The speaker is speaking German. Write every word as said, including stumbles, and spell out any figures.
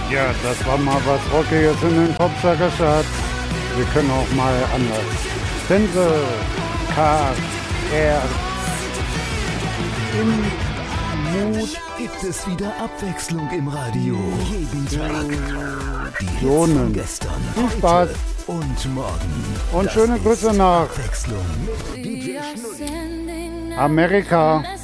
Ja, das war mal was Rockiges in den Popsacker, Schatz. Wir können auch mal anders. Stenzel, K, R. Im Mut gibt es wieder Abwechslung im Radio. Jeden Tag. Die Hits von gestern, Viel Spaß. heute und morgen. Und Das schöne ist Grüße nach Abwechslung mit D J Schnulli. Amerika.